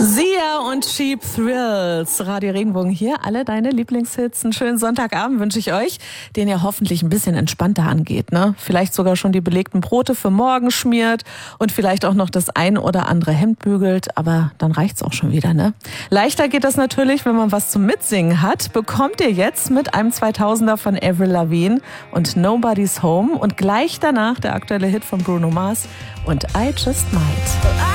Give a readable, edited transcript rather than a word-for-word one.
Sia und Cheap Thrills. Radio Regenbogen hier. Alle deine Lieblingshits. Einen schönen Sonntagabend wünsche ich euch, den ihr hoffentlich ein bisschen entspannter angeht, ne? Vielleicht sogar schon die belegten Brote für morgen schmiert und vielleicht auch noch das ein oder andere Hemd bügelt. Aber dann reicht's auch schon wieder, ne? Leichter geht das natürlich, wenn man was zum Mitsingen hat. Bekommt ihr jetzt mit einem 2000er von Avril Lavigne und Nobody's Home und gleich danach der aktuelle Hit von Bruno Mars und I Just Might.